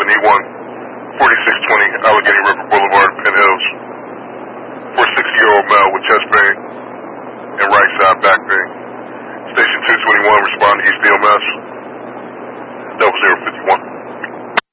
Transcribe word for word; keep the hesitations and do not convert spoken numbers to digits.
E one, forty-six twenty Allegheny River Boulevard, Penn Hills. For a sixty-year-old male with chest pain and right side back pain. Station two twenty-one, respond to East E M S. Double zero fifty-one.